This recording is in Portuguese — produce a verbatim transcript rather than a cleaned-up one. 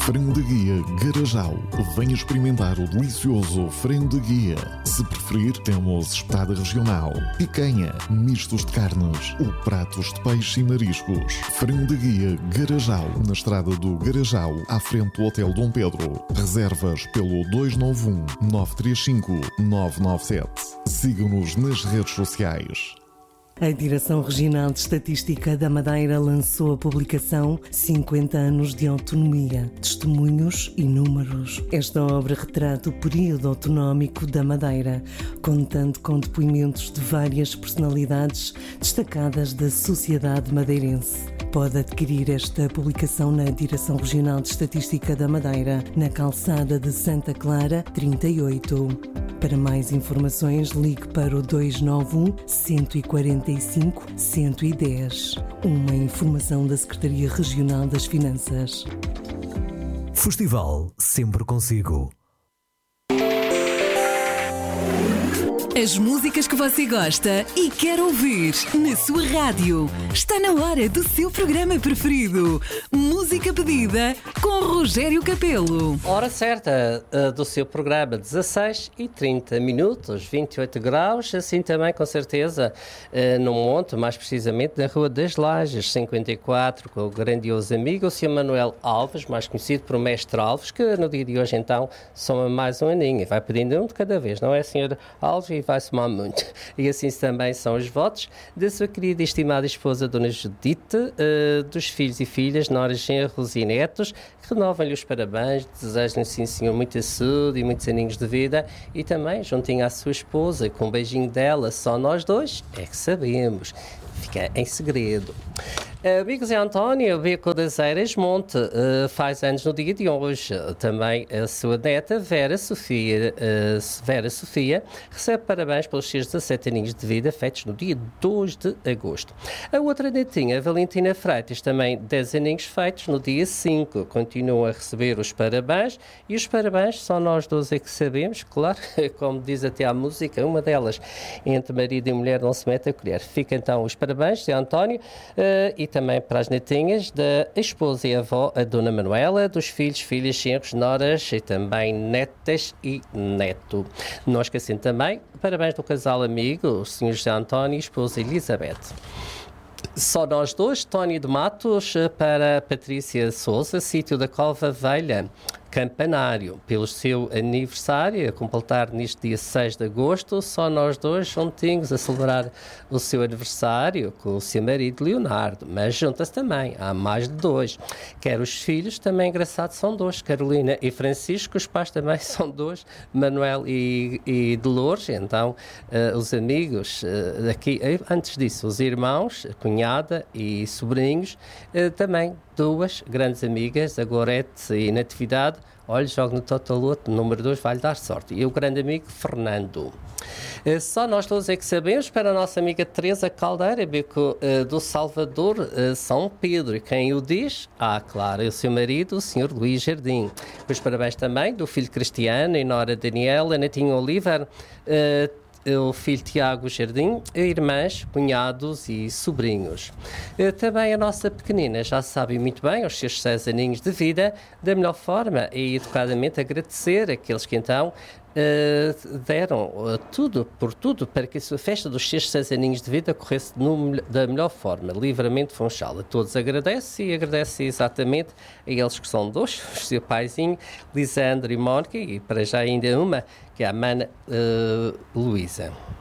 Frango de Guia Garajal. Venha experimentar o delicioso frango de guia. Se preferir, temos espetada regional, picanha, mistos de carnes ou pratos de peixe e mariscos. Frango de Guia Garajal, na estrada do Garajal, à frente do Hotel Dom Pedro. Reservas pelo dois nove um, nove três cinco, nove nove sete. Siga-nos nas redes sociais. A Direção Regional de Estatística da Madeira lançou a publicação cinquenta anos de Autonomia, Testemunhos e Números. Esta obra retrata o período autonómico da Madeira, contando com depoimentos de várias personalidades destacadas da sociedade madeirense. Pode adquirir esta publicação na Direção Regional de Estatística da Madeira, na calçada de Santa Clara, trinta e oito. Para mais informações, ligue para o dois nove um, um quatro cinco, um um zero. Uma informação da Secretaria Regional das Finanças. Festival sempre consigo. As músicas que você gosta e quer ouvir na sua rádio. Está na hora do seu programa preferido. Música pedida com Rogério Capelo. Hora certa uh, do seu programa, dezasseis e trinta minutos, vinte e oito graus, assim também com certeza uh, no Monte, mais precisamente na Rua das Lajes, cinquenta e quatro, com o grandioso amigo, o senhor Manuel Alves, mais conhecido por Mestre Alves, que no dia de hoje então soma mais um aninho e vai pedindo um de cada vez, não é, senhor Alves? E vai somar muito. E assim também são os votos da sua querida e estimada esposa, Dona Judite, uh, dos filhos e filhas, noras, genros e netos, que renovam-lhe os parabéns, desejam-lhe, sim senhor, muita saúde e muitos aninhos de vida, e também juntinho à sua esposa, com um beijinho dela, só nós dois é que sabemos. Fica em segredo. Uh, Amigos, é António Beco das Eiras Monte, uh, faz anos no dia de hoje. Uh, também a sua neta, Vera Sofia, uh, Vera Sofia, recebe parabéns pelos seus dezassete aninhos de vida, feitos no dia dois de agosto. A outra netinha, Valentina Freitas, também dez aninhos feitos no dia cinco. Continua a receber os parabéns, e os parabéns só nós dois é que sabemos, claro, como diz até a música, uma delas, entre marido e mulher não se mete a colher. Fica então os parabéns, Zé António, uh, e também para as netinhas da esposa e avó, a Dona Manuela, dos filhos, filhas, genros, noras e também netas e neto. Não esquecendo também, parabéns do casal amigo, o senhor José António e a esposa Elizabeth. Só nós dois, Tónio de Matos para Patrícia Souza, sítio da Cova Velha, Campanário, pelo seu aniversário, a completar neste dia seis de agosto, só nós dois juntinhos a celebrar o seu aniversário com o seu marido Leonardo, mas junta-se também, há mais de dois. Quer os filhos, também engraçado, são dois, Carolina e Francisco, os pais também são dois, Manuel e, e Dolores, então uh, os amigos, uh, aqui, antes disso, os irmãos, a cunhada e sobrinhos, uh, também duas grandes amigas, a Gorete e Natividade. Olha, jogo no Totoloto, número dois vai-lhe dar sorte. E o grande amigo Fernando. Só nós todos é que sabemos, para a nossa amiga Teresa Caldeira, bico uh, do Salvador, uh, São Pedro. E quem o diz? Ah, claro, é o seu marido, o senhor Luís Jardim. Os parabéns também do filho Cristiano e nora Daniela, netinho Oliver, uh, o filho Tiago Jardim, irmãs, cunhados e sobrinhos. Também a nossa pequenina já sabe muito bem, aos seus seis aninhos de vida, da melhor forma e educadamente agradecer aqueles que então Uh, deram uh, tudo, por tudo, para que a sua festa dos seus seis aninhos de vida corresse no, da melhor forma, livremente Funchal. A todos agradece e agradece exatamente a eles que são dois, o seu paizinho, Lisandro e Mónica, e para já ainda uma, que é a mana uh, Luísa.